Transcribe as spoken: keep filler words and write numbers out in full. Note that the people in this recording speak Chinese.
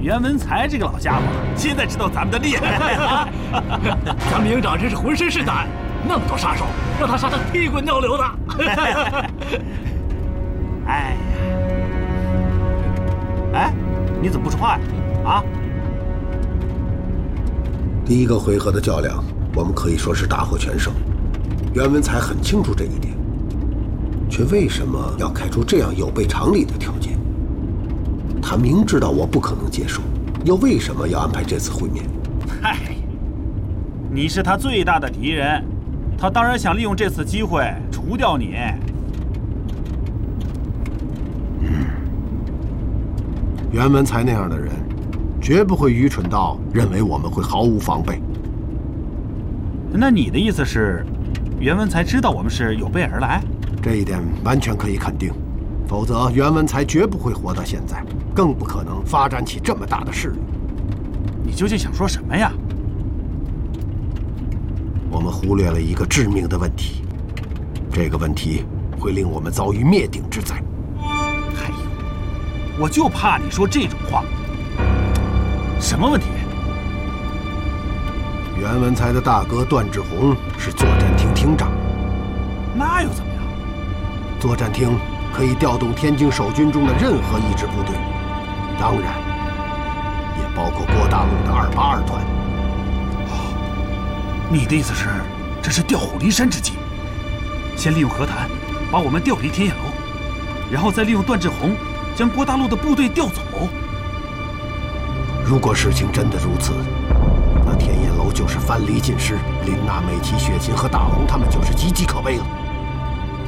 袁文才这个老家伙，现在知道咱们的厉害了。 咱们营长真是浑身是胆，那么多杀手，让他杀得屁滚尿流的。 哎呀，哎，你怎么不说话呀？啊？ 第一个回合的较量，我们可以说是大获全胜。袁文才很清楚这一点，却为什么要开出这样有悖常理的条件？他明知道我不可能接受，又为什么要安排这次会面？ 嗨，你是他最大的敌人，他当然想利用这次机会除掉你。 嗯，袁文才那样的人，绝不会愚蠢到认为我们会毫无防备。 那你的意思是，袁文才知道我们是有备而来？ 这一点完全可以肯定，否则袁文才绝不会活到现在，更不可能发展起这么大的势力。 你究竟想说什么呀？ 我们忽略了一个致命的问题，这个问题会令我们遭遇灭顶之灾。 还有，我就怕你说这种话。什么问题？ 袁文才的大哥段志宏是作战厅厅长， 那又怎么样？ 作战厅可以调动天津守军中的任何一支部队，当然也包括郭大路的二八二团。 哦，你的意思是，这是调虎离山之计？先利用和谈把我们调离天雁楼，然后再利用段志宏将郭大路的部队调走。 如果事情真的如此，那天雁楼就是藩篱尽失，林娜、美琪、雪琴和大红他们就是岌岌可危了。